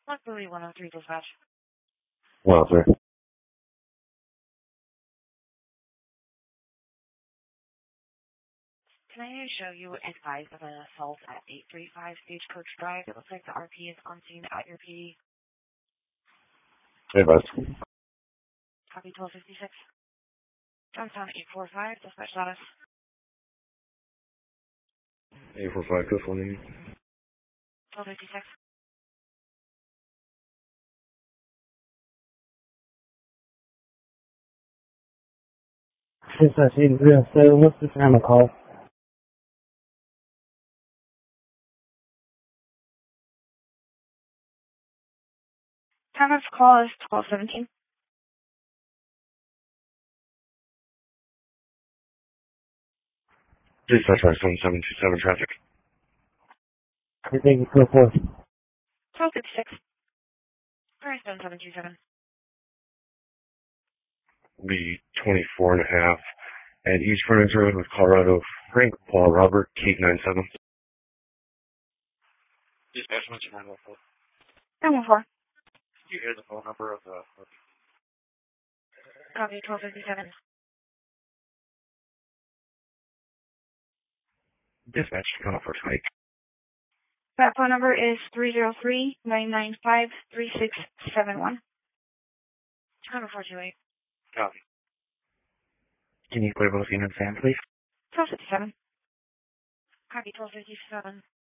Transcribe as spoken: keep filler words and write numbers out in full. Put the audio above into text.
Luckily, one oh three dispatch. one oh three. Can I show you advice of an assault at eight thirty-five Stagecoach Drive? It looks like the R P is on scene at your P D. Hey, bud. Copy twelve fifty-six. Johnstown eight four five, dispatch status. eight four five, this one. twelve fifty-six. Since I see the three oh seven, what's the time of call? Time of call is twelve seventeen. Dispatch seven seven two seven traffic. Thank you for the fourth. twelve fifty-six. Sorry, seven seven two seven. Be twenty-four and a half. At East Furnace Road with Colorado, Frank Paul Robert, Kate nine seven. Dispatch what's your nine one four? nine one four. Did you hear the phone number of the... Copy twelve fifty-seven. Dispatch, come up for Mike. That phone number is three zero three, nine nine five, three six seven one. Number four two eight. Copy. Can you clear both units in, please? twelve fifty-seven. Copy twelve fifty-seven.